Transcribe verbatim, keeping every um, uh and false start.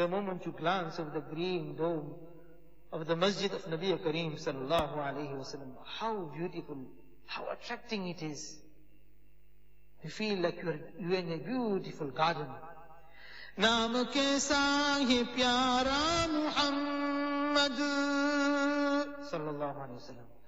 the moment you glance over the green dome of the masjid of Nabi Kareem sallallahu alayhi wa sallam, how beautiful, how attracting it is. You feel like you are, you are in a beautiful garden. Naam kaisa hai pyara Muhammad sallallahu alayhi wa sallam.